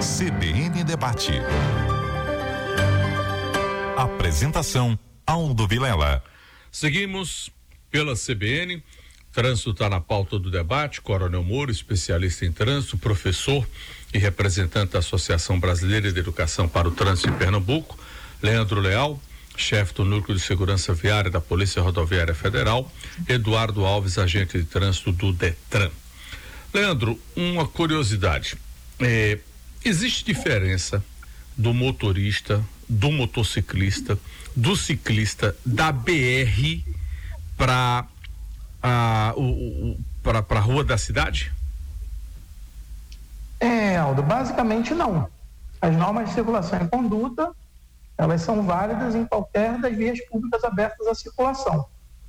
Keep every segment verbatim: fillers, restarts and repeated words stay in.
C B N Debate. Apresentação: Aldo Vilela. Seguimos pela C B N. Trânsito está na pauta do debate. Coronel Moro, especialista em trânsito, professor e representante da Associação Brasileira de Educação para o Trânsito em Pernambuco. Leandro Leal, chefe do Núcleo de Segurança Viária da Polícia Rodoviária Federal. Eduardo Alves, agente de trânsito do Detran. Leandro, uma curiosidade. É, existe diferença do motorista, do motociclista, do ciclista da B R para a o, o, para para a rua da cidade? É, Aldo, basicamente não. As normas de circulação e conduta, elas são válidas em qualquer das vias públicas abertas à circulação.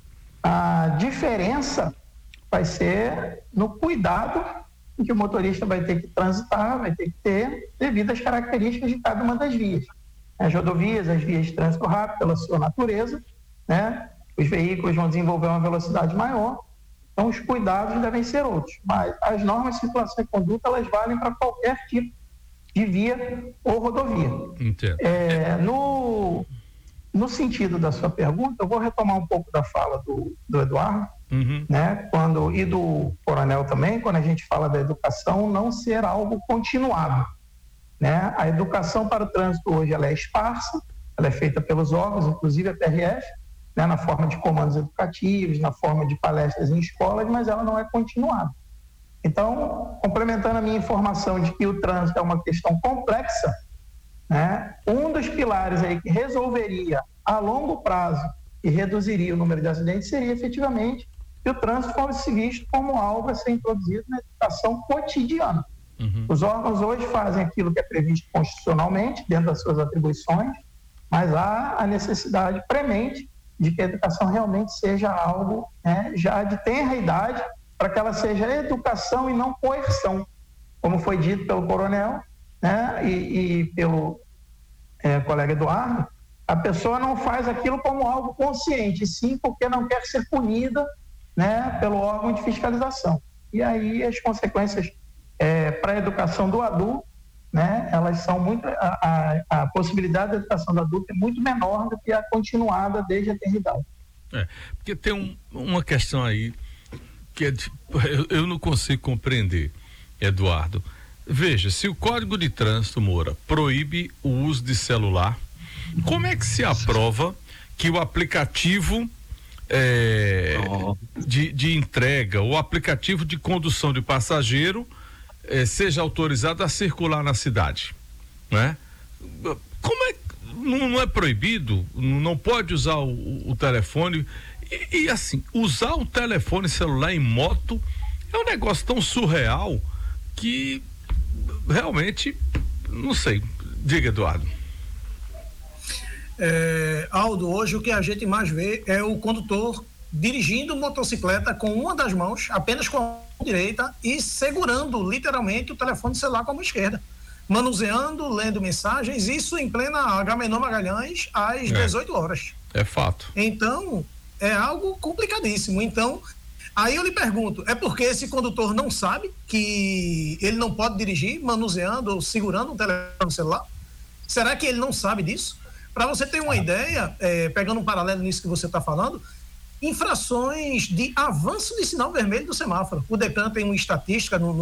A diferença vai ser no cuidado em que o motorista vai ter que transitar, vai ter que ter devido às características de cada uma das vias. As rodovias, as vias de trânsito rápido, pela sua natureza, né? Os veículos vão desenvolver uma velocidade maior, então os cuidados devem ser outros. Mas as normas de circulação e conduta, elas valem para qualquer tipo de via ou rodovia. Entendo. É, no, no sentido da sua pergunta, eu vou retomar um pouco da fala do, do Eduardo, uhum. né? Quando, e do Coronel também, quando a gente fala da educação não ser algo continuado. Né? A educação para o trânsito hoje ela é esparsa, ela é feita pelos órgãos, inclusive a P R F, né? Na forma de comandos educativos, na forma de palestras em escolas, mas ela não é continuada. Então, complementando a minha informação de que o trânsito é uma questão complexa, né? Um dos pilares aí que resolveria a longo prazo e reduziria o número de acidentes seria efetivamente que o trânsito fosse visto como algo a ser introduzido na educação cotidiana. Uhum. Os órgãos hoje fazem aquilo que é previsto constitucionalmente, dentro das suas atribuições, mas há a necessidade premente de que a educação realmente seja algo, né, já de tenra idade, para que ela seja educação e não coerção, como foi dito pelo coronel, né, e, e pelo é, colega Eduardo. A pessoa não faz aquilo como algo consciente, sim porque não quer ser punida, né, pelo órgão de fiscalização. E aí as consequências é, para a educação do adulto, né, elas são muito, a, a, a possibilidade da educação do adulto é muito menor do que a continuada desde a eternidade. É, porque tem um, uma questão aí que é de, eu, eu não consigo compreender, Eduardo. Veja, se o Código de Trânsito, Moura, proíbe o uso de celular, como é que se aprova que o aplicativo é, oh. de, de entrega, o aplicativo de condução de passageiro é, seja autorizado a circular na cidade, né? Como é, não, não é proibido, não pode usar o, o telefone e, e assim, usar o telefone celular em moto é um negócio tão surreal que realmente, não sei, diga, Eduardo. É, Aldo, hoje o que a gente mais vê é o condutor dirigindo motocicleta com uma das mãos, apenas com a mão direita, e segurando literalmente o telefone celular com a mão esquerda, manuseando, lendo mensagens, isso em plena Agamenon Magalhães às é. dezoito horas. É fato. Então, é algo complicadíssimo. Então, aí eu lhe pergunto, é porque esse condutor não sabe que ele não pode dirigir manuseando ou segurando um telefone celular? Será que ele não sabe disso? Para você ter uma ideia, é, pegando um paralelo nisso que você está falando, infrações de avanço de sinal vermelho do semáforo. O Detran tem uma estatística no,